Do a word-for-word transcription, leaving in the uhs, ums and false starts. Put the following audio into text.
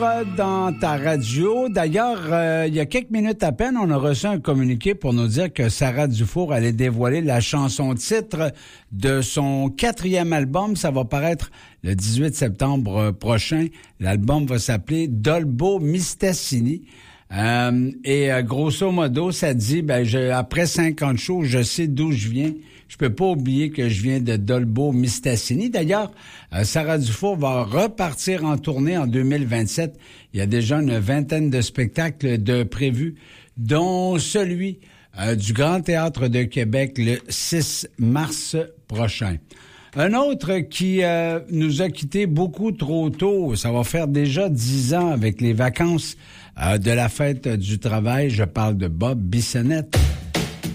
Dans ta radio. D'ailleurs, euh, il y a quelques minutes à peine, on a reçu un communiqué pour nous dire que Sarah Dufour allait dévoiler la chanson titre de son quatrième album. Ça va paraître le dix-huit septembre prochain. L'album va s'appeler Dolbo Mistassini. Euh, et euh, grosso modo, ça dit, ben, je, après cinquante shows, je sais d'où je viens. Je peux pas oublier que je viens de Dolbo Mistassini. D'ailleurs, euh, Sarah Dufour va repartir en tournée en deux mille vingt-sept. Il y a déjà une vingtaine de spectacles de prévus, dont celui euh, du Grand Théâtre de Québec le six mars prochain. Un autre qui euh, nous a quittés beaucoup trop tôt, ça va faire déjà dix ans avec les vacances euh, de la fête du travail. Je parle de Bob Bissonnette.